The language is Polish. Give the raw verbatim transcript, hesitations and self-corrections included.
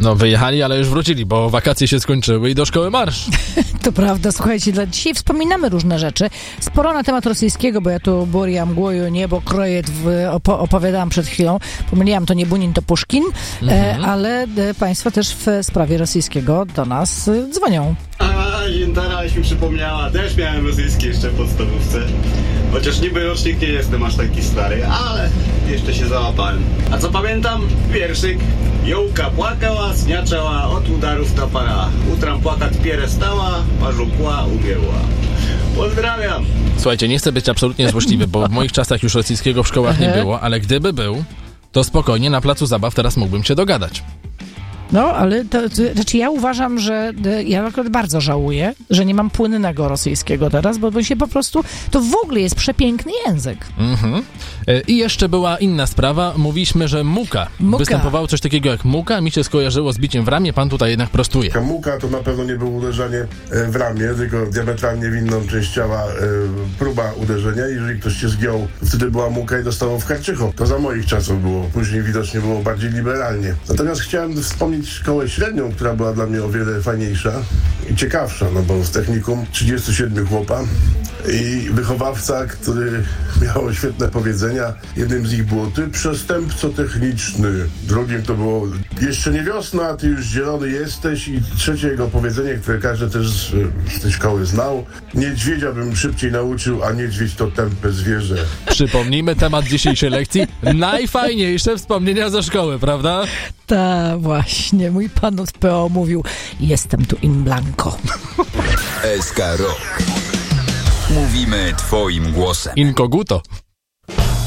No wyjechali, ale już wrócili, bo wakacje się skończyły i do szkoły marsz. To prawda, słuchajcie, dla dzisiaj wspominamy różne rzeczy. Sporo na temat rosyjskiego, bo ja tu Buria, Mgłoju, Niebo, Krojet w, opo- opowiadałam przed chwilą. Pomyliłam, to nie Bunin, to Puszkin, mhm. e, ale e, państwo też w sprawie rosyjskiego do nas e, dzwonią. A, Jędaraś mi przypomniała, też miałem rosyjski jeszcze w podstawówce. Chociaż niby rocznik nie jestem aż taki stary, ale jeszcze się załapałem. A co pamiętam? Wierszyk. Jołka płakała, zniaczała, od udarów tapara. Utram płakać pierestała, parzukła umierła. Pozdrawiam! Słuchajcie, nie chcę być absolutnie złośliwy, bo w moich czasach już rosyjskiego w szkołach nie było, ale gdyby był, to spokojnie na placu zabaw teraz mógłbym się dogadać. No, ale to, to, znaczy ja uważam, że ja akurat bardzo żałuję, że nie mam płynnego rosyjskiego teraz, bo, bo się po prostu, to w ogóle jest przepiękny język. Mhm. I jeszcze była inna sprawa, mówiliśmy, że muka. muka. Występowało coś takiego jak muka, mi się skojarzyło z biciem w ramię, pan tutaj jednak prostuje. Muka to na pewno nie było uderzenie w ramię, tylko diametralnie w inną część ciała próba uderzenia. Jeżeli ktoś się zgiął, wtedy była muka i dostawał w karczycho. To za moich czasów było. Później widocznie było bardziej liberalnie. Natomiast chciałem wspomnieć szkołę średnią, która była dla mnie o wiele fajniejsza i ciekawsza, no bo w technikum trzydziestu siedmiu chłopa i wychowawca, który miał świetne powiedzenia. Jednym z nich było: ty przestępco techniczny. Drugim to było: jeszcze nie wiosna, a ty już zielony jesteś. I trzecie jego powiedzenie, które każdy też z, z tej szkoły znał: niedźwiedzia bym szybciej nauczył, a niedźwiedź to tępe zwierzę. Przypomnijmy temat dzisiejszej lekcji. Najfajniejsze wspomnienia ze szkoły, prawda? Tak, właśnie. Mój pan od P O mówił: jestem tu in blanco. S K Rock. Mówimy twoim głosem. Inkoguto.